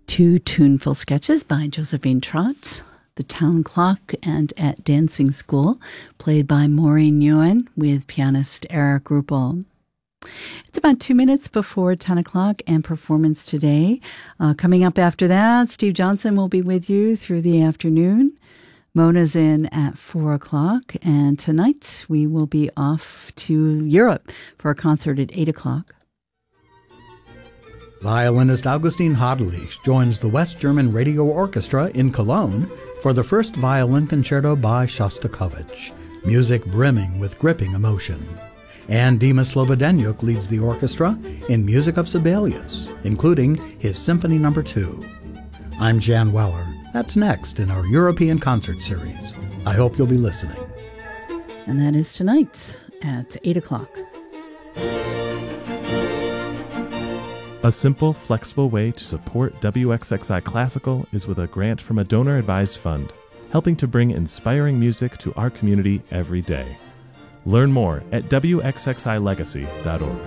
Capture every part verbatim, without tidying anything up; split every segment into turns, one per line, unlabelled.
Two tuneful sketches by Josephine Trotz, The Town Clock and At Dancing School, played by Maureen Nguyen with pianist Eric Ruppel. It's about two minutes before ten o'clock and performance today. Uh, coming up after that, Steve Johnson will be with you through the afternoon. Mona's in at four o'clock, and tonight we will be off to Europe for a concert at eight o'clock.
Violinist Augustin Hadelich joins the West German Radio Orchestra in Cologne for the first violin concerto by Shostakovich, music brimming with gripping emotion. And Dima Slobodenyuk leads the orchestra in music of Sibelius, including his Symphony Number Two. I'm Jan Weller. That's next in our European concert series. I hope you'll be listening.
And that is tonight at eight o'clock.
A simple, flexible way to support W X X I Classical is with a grant from a donor-advised fund, helping to bring inspiring music to our community every day. Learn more at W X X I legacy dot org.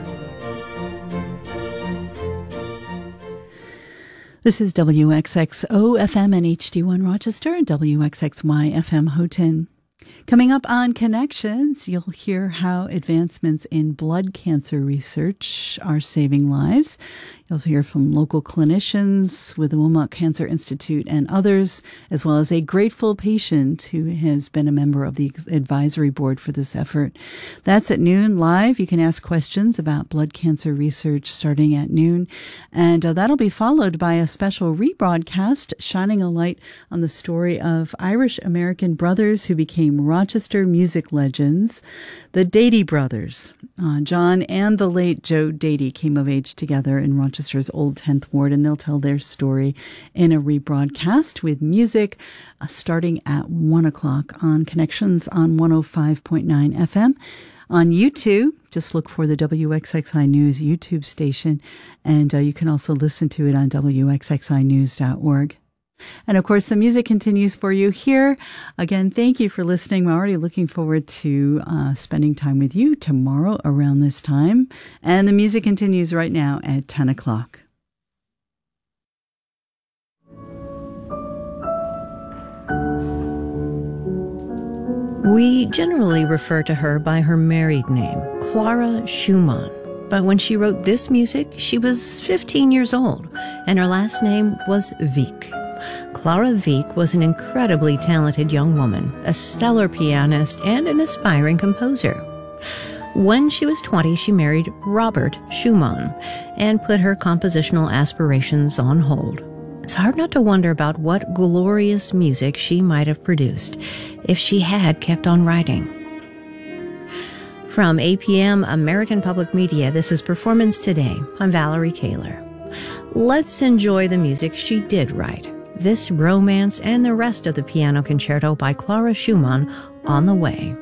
This is W X X O F M and H D one Rochester and W X X Y F M Houghton. Coming up on Connections, you'll hear how advancements in blood cancer research are saving lives. You'll hear from local clinicians with the Wilmot Cancer Institute and others, as well as a grateful patient who has been a member of the advisory board for this effort. That's at noon live. You can ask questions about blood cancer research starting at noon. And uh, that'll be followed by a special rebroadcast shining a light on the story of Irish-American brothers who became Rochester music legends, the Dady brothers. Uh, John and the late Joe Dady came of age together in Rochester's Old tenth Ward, and they'll tell their story in a rebroadcast with music uh, starting at one o'clock on Connections on one oh five point nine F M. On YouTube, just look for the W X X I News YouTube station, and uh, you can also listen to it on W X X I news dot org. And of course, the music continues for you here. Again, thank you for listening. We're already looking forward to uh, spending time with you tomorrow around this time. And the music continues right now at ten o'clock.
We generally refer to her by her married name, Clara Schumann. But when she wrote this music, she was fifteen years old, and her last name was Wieck. Clara Wieck was an incredibly talented young woman, a stellar pianist, and an aspiring composer. When she was twenty, she married Robert Schumann and put her compositional aspirations on hold. It's hard not to wonder about what glorious music she might have produced if she had kept on writing. From A P M American Public Media, this is Performance Today. I'm Valerie Kaler. Let's enjoy the music she did write. This Romance and the rest of the Piano Concerto by Clara Schumann on the way.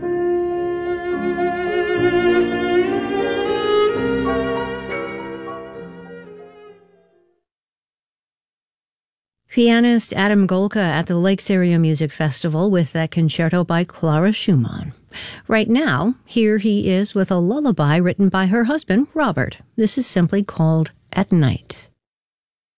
Pianist Adam Golka at the Lakes Area Music Festival with that concerto by Clara Schumann. Right now, here he is with a lullaby written by her husband, Robert. This is simply called At Night.